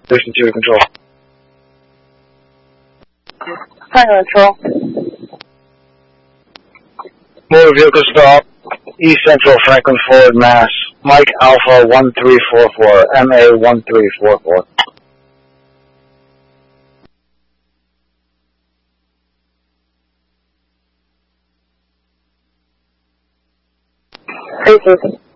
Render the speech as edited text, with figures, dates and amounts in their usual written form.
Station 2 to control. Final control. Motor vehicle stop. East Central Franklin Ford, Mass. Mike Alpha 1344, MA 1344. Hey, Susan.